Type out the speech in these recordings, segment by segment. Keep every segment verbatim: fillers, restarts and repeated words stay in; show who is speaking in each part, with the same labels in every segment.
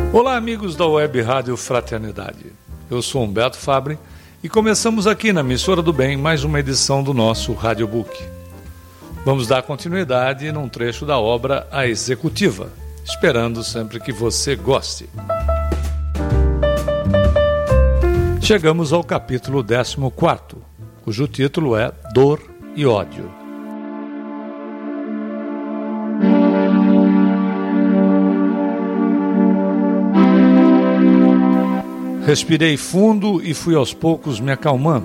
Speaker 1: Olá, amigos da Web Rádio Fraternidade. Eu sou Humberto Fabre e começamos aqui na Emissora do Bem mais uma edição do nosso Radiobook. Vamos dar continuidade num trecho da obra A Executiva, esperando sempre que você goste. Chegamos ao capítulo décimo quarto, cujo título é Dor e Ódio. Respirei fundo e fui aos poucos me acalmando.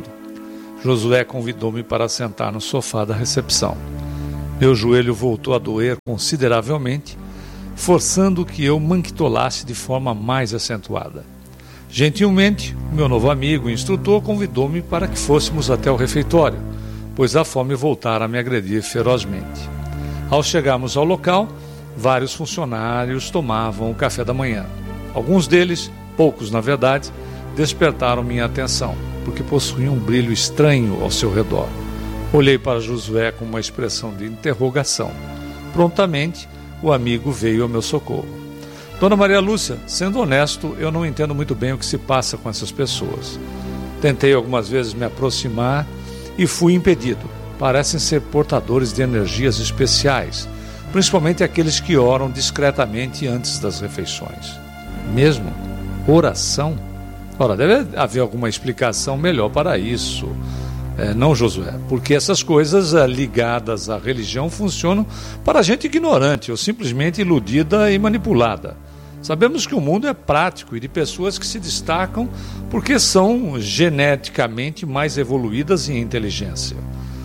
Speaker 1: Josué convidou-me para sentar no sofá da recepção. Meu joelho voltou a doer consideravelmente, forçando que eu manquitolasse de forma mais acentuada. Gentilmente, meu novo amigo e instrutor convidou-me para que fôssemos até o refeitório, pois a fome voltara a me agredir ferozmente. Ao chegarmos ao local, vários funcionários tomavam o café da manhã. Alguns deles, poucos na verdade, despertaram minha atenção, porque possuíam um brilho estranho ao seu redor. Olhei para Josué com uma expressão de interrogação. Prontamente, o amigo veio ao meu socorro. Dona Maria Lúcia, sendo honesto, eu não entendo muito bem o que se passa com essas pessoas. Tentei algumas vezes me aproximar e fui impedido. Parecem ser portadores de energias especiais, principalmente aqueles que oram discretamente antes das refeições. Mesmo oração? Ora, deve haver alguma explicação melhor para isso, é, não, Josué? Porque essas coisas é, ligadas à religião funcionam para gente ignorante ou simplesmente iludida e manipulada. Sabemos que o mundo é prático e de pessoas que se destacam porque são geneticamente mais evoluídas em inteligência.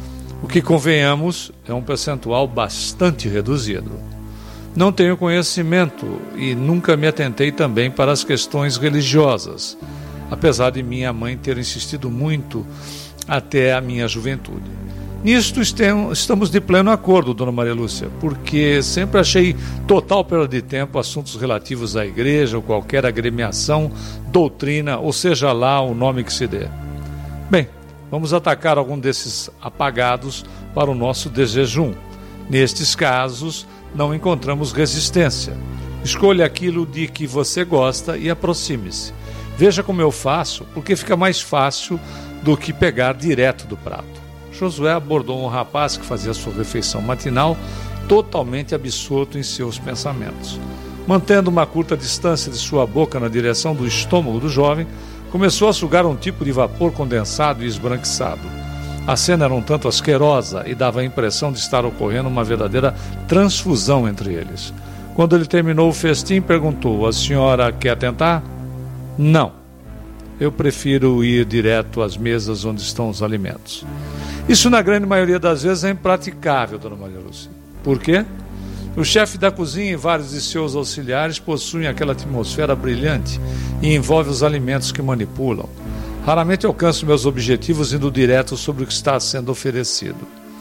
Speaker 1: O que, convenhamos, é um percentual bastante reduzido. Não tenho conhecimento e nunca me atentei também para as questões religiosas, apesar de minha mãe ter insistido muito até a minha juventude. Nisto estamos de pleno acordo, Dona Maria Lúcia, porque sempre achei total perda de tempo assuntos relativos à igreja ou qualquer agremiação, doutrina, ou seja lá o nome que se dê. Bem, vamos atacar algum desses apagados para o nosso desjejum. Nestes casos, não encontramos resistência. Escolha aquilo de que você gosta e aproxime-se. Veja como eu faço, porque fica mais fácil do que pegar direto do prato. Josué abordou um rapaz que fazia sua refeição matinal, totalmente absorto em seus pensamentos. Mantendo uma curta distância de sua boca na direção do estômago do jovem, começou a sugar um tipo de vapor condensado e esbranquiçado. A cena era um tanto asquerosa e dava a impressão de estar ocorrendo uma verdadeira transfusão entre eles. Quando ele terminou o festim, perguntou: a senhora quer tentar? Não. Eu prefiro ir direto às mesas onde estão os alimentos. Isso, na grande maioria das vezes, é impraticável, Dona Maria Lúcia. Por quê? O chefe da cozinha e vários de seus auxiliares possuem aquela atmosfera brilhante e envolve os alimentos que manipulam. Raramente alcanço meus objetivos indo direto sobre o que está sendo oferecido.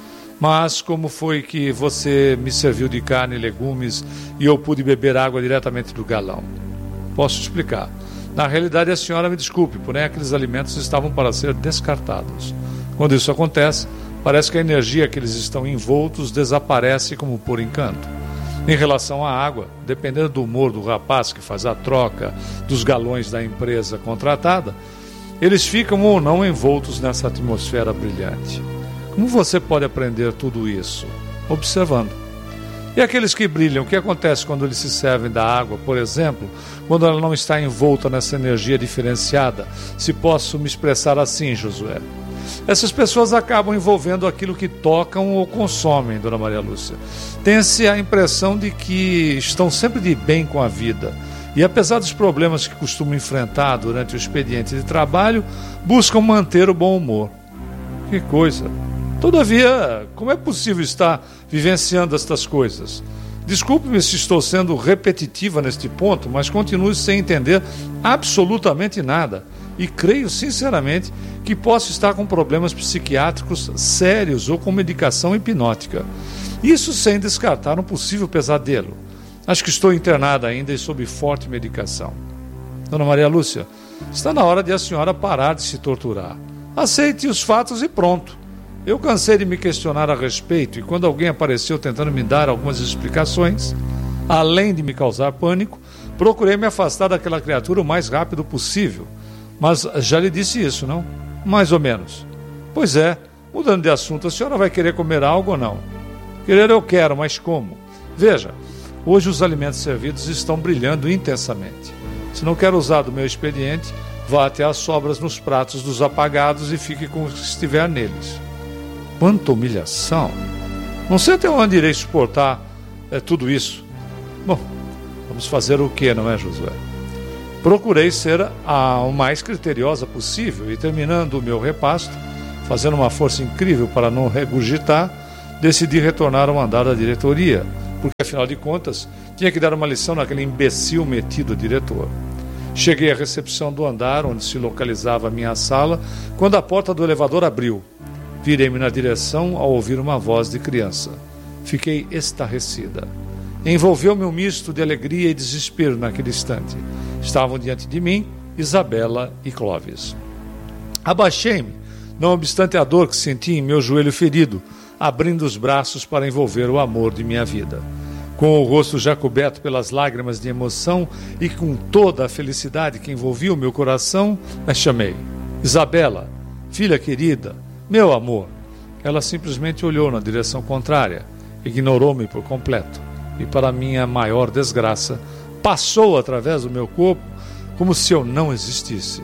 Speaker 1: Mas como foi que você me serviu de carne e legumes e eu pude beber água diretamente do galão? Posso explicar. Na realidade, a senhora me desculpe, porém aqueles alimentos estavam para ser descartados. Quando isso acontece, parece que a energia que eles estão envoltos desaparece como por encanto. Em relação à água, dependendo do humor do rapaz que faz a troca dos galões da empresa contratada, eles ficam ou não envoltos nessa atmosfera brilhante. Como você pode aprender tudo isso? Observando. E aqueles que brilham, o que acontece quando eles se servem da água, por exemplo, quando ela não está envolta nessa energia diferenciada? Se posso me expressar assim, Josué. Essas pessoas acabam envolvendo aquilo que tocam ou consomem, Dona Maria Lúcia. Tem-se a impressão de que estão sempre de bem com a vida. E apesar dos problemas que costumam enfrentar durante o expediente de trabalho, buscam manter o bom humor. Que coisa! Todavia, como é possível estar vivenciando estas coisas? Desculpe-me se estou sendo repetitiva neste ponto, mas continuo sem entender absolutamente nada. E creio sinceramente que posso estar com problemas psiquiátricos sérios ou com medicação hipnótica. Isso sem descartar um possível pesadelo. Acho que estou internada ainda e sob forte medicação. Dona Maria Lúcia, está na hora de a senhora parar de se torturar. Aceite os fatos e pronto. Eu cansei de me questionar a respeito e quando alguém apareceu tentando me dar algumas explicações, além de me causar pânico, Procurei me afastar daquela criatura o mais rápido possível. Mas já lhe disse isso, não? Mais ou menos. Pois é, mudando de assunto, a senhora vai querer comer algo ou não? Querer eu quero, mas como? Veja, hoje os alimentos servidos estão brilhando intensamente. Se não quer usar do meu expediente, vá até as sobras nos pratos dos apagados e fique com o que estiver neles. Quanta humilhação! Não sei até onde irei suportar é, tudo isso. Bom, vamos fazer o que, não é, Josué? Procurei ser a, o mais criteriosa possível e, terminando o meu repasto, fazendo uma força incrível para não regurgitar, decidi retornar ao andar da diretoria, porque, afinal de contas, tinha que dar uma lição naquele imbecil metido diretor. Cheguei à recepção do andar, onde se localizava a minha sala, quando a porta do elevador abriu. Virei-me na direção ao ouvir uma voz de criança. Fiquei estarrecida. Envolveu-me um misto de alegria e desespero naquele instante. Estavam diante de mim Isabela e Clóvis. Abaixei-me, não obstante a dor que senti em meu joelho ferido, abrindo os braços para envolver o amor de minha vida. Com o rosto já coberto pelas lágrimas de emoção e com toda a felicidade que envolvia o meu coração, a chamei. Isabela, filha querida, meu amor. Ela simplesmente olhou na direção contrária, ignorou-me por completo e, para minha maior desgraça, passou através do meu corpo como se eu não existisse.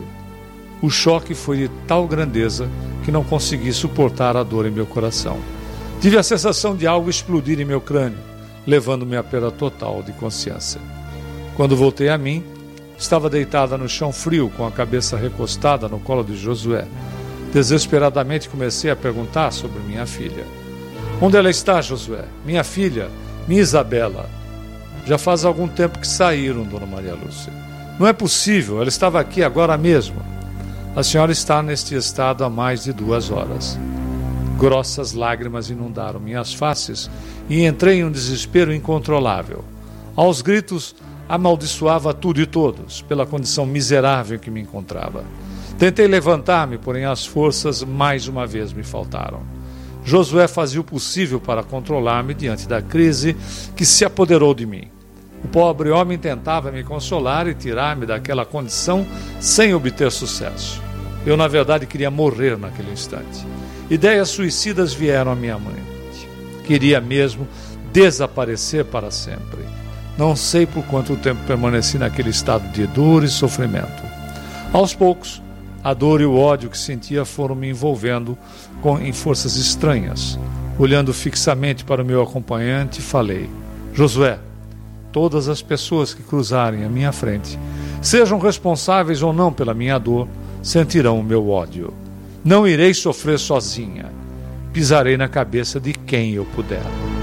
Speaker 1: O choque foi de tal grandeza que não consegui suportar a dor em meu coração. Tive a sensação de algo explodir em meu crânio, levando-me à perda total de consciência. Quando voltei a mim, estava deitada no chão frio, com a cabeça recostada no colo de Josué. Desesperadamente comecei a perguntar sobre minha filha. Onde ela está, Josué? Minha filha, minha Isabela. Já faz algum tempo que saíram, dona Maria Lúcia. Não é possível, ela estava aqui agora mesmo. A senhora está neste estado há mais de duas horas. Grossas lágrimas inundaram minhas faces e entrei em um desespero incontrolável. Aos gritos, amaldiçoava tudo e todos pela condição miserável em que me encontrava. Tentei levantar-me, porém as forças mais uma vez me faltaram. Josué fazia o possível para controlar-me diante da crise que se apoderou de mim. O pobre homem tentava me consolar e tirar-me daquela condição sem obter sucesso. Eu, na verdade, queria morrer naquele instante. Ideias suicidas vieram à minha mente. Queria mesmo desaparecer para sempre. Não sei por quanto tempo permaneci naquele estado de dor e sofrimento. Aos poucos, a dor e o ódio que sentia foram me envolvendo com, em forças estranhas. Olhando fixamente para o meu acompanhante, falei: Josué, todas as pessoas que cruzarem a minha frente, sejam responsáveis ou não pela minha dor, sentirão o meu ódio. Não irei sofrer sozinha. Pisarei na cabeça de quem eu puder.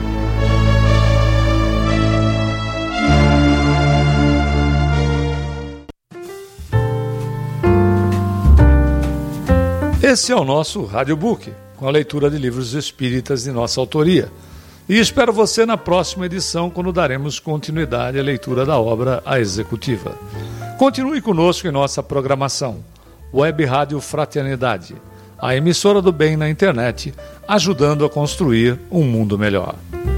Speaker 1: Esse é o nosso Radiobook, com a leitura de livros espíritas de nossa autoria. E espero você na próxima edição, quando daremos continuidade à leitura da obra A Executiva. Continue conosco em nossa programação. Web Rádio Fraternidade, a emissora do bem na internet, ajudando a construir um mundo melhor.